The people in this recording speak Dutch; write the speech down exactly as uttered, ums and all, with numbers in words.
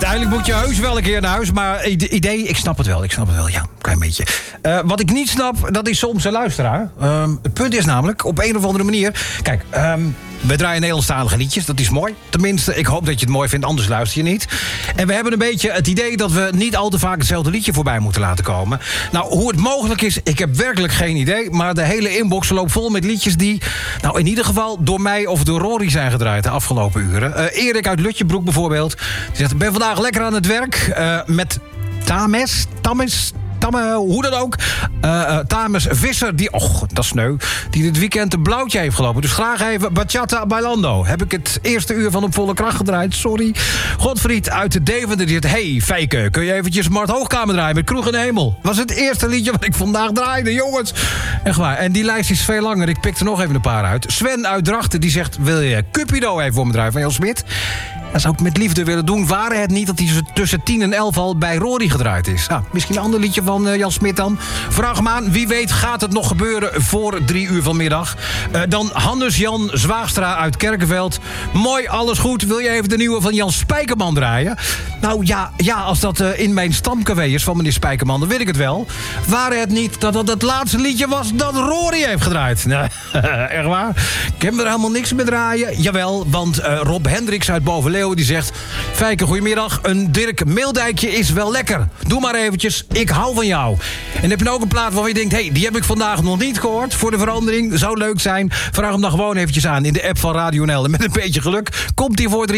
uiteindelijk moet je heus wel een keer naar huis. Maar het idee, ik snap het wel, ik snap het wel, ja, een klein beetje. Uh, wat ik niet snap, dat is soms een luisteraar. Um, het punt is namelijk, op een of andere manier... Kijk, um, we draaien Nederlandstalige liedjes, dat is mooi. Tenminste, ik hoop dat je het mooi vindt, anders luister je niet. En we hebben een beetje het idee dat we niet al te vaak hetzelfde liedje voorbij moeten laten komen. Nou, hoe het mogelijk is, ik heb werkelijk geen idee. Maar de hele inbox loopt vol met liedjes die... nou, in ieder geval door mij of door Rory zijn gedraaid de afgelopen uren. Uh, Erik uit Lutjebroek bijvoorbeeld. Die zegt, ik ben vandaag lekker aan het werk uh, met Tames, Tames... Tamme, hoe dan ook. Uh, uh, Tames Visser, die, och, dat is sneu, die dit weekend een blauwtje heeft gelopen. Dus graag even Bachata Bailando. Heb ik het eerste uur van op volle kracht gedraaid, sorry. Godfried uit Deventer, die zegt... Hey, Feike, kun je eventjes Mart Hoogkamer draaien met Kroeg in de Hemel? Was het eerste liedje wat ik vandaag draaide, jongens. Echt waar. En die lijst is veel langer. Ik pik er nog even een paar uit. Sven uit Drachten, die zegt... Wil je Cupido even voor me draaien van Jan Smit? Dat zou ik met liefde willen doen. Waren het niet dat hij tussen tien en elf al bij Rory gedraaid is? Ah, misschien een ander liedje van uh, Jan Smit dan. Vraag hem aan. Wie weet gaat het nog gebeuren voor drie uur vanmiddag. Uh, dan Hannes-Jan Zwaagstra uit Kerkenveld. Mooi, alles goed. Wil je even de nieuwe van Jan Spijkerman draaien? Nou ja, ja als dat uh, in mijn stamcafé is van meneer Spijkerman, dan weet ik het wel. Waren het niet dat dat het laatste liedje was dat Rory heeft gedraaid? Nee, echt waar? Ik heb er helemaal niks mee draaien. Jawel, want uh, Rob Hendricks uit Bovenleeuwen die zegt... Fijke, goedemiddag. Een Dirk Meeldijkje is wel lekker. Doe maar eventjes. Ik hou van jou. En heb je ook een plaat waarvan je denkt... Hé, hey, die heb ik vandaag nog niet gehoord. Voor de verandering. Zou leuk zijn. Vraag hem dan gewoon eventjes aan in de app van Radio N L. En met een beetje geluk komt hij voor drie